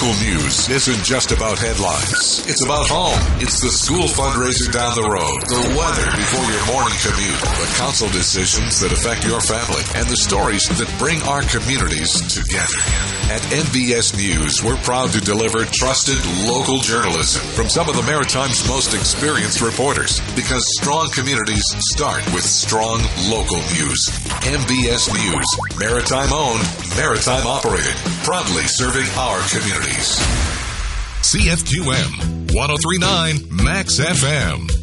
Local news isn't just about headlines. It's about home. It's the school fundraiser down the road, the weather before your morning commute, the council decisions that affect your family, and the stories that bring our communities together. At MBS News, we're proud to deliver trusted local journalism from some of the Maritime's most experienced reporters, because strong communities start with strong local news. MBS News, Maritime owned, Maritime operated, proudly serving our communities. CFQM 103.9 Max FM.